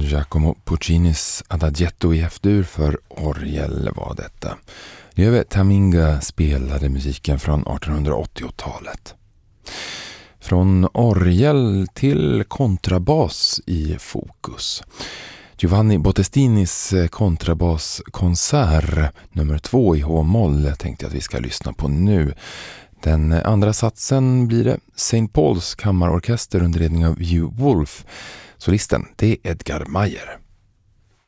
Giacomo Puccinis Adagietto i F-dur för orgel var detta. Lieve Taminga spelade musiken från 1880-talet. Från orgel till kontrabas i fokus. Giovanni Bottestinis kontrabaskonsert nummer 2 i H-moll tänkte jag att vi ska lyssna på nu. Den andra satsen blir det St. Pauls kammarorkester under ledning av Hugh Wolf. Solisten, det är Edgar Meyer.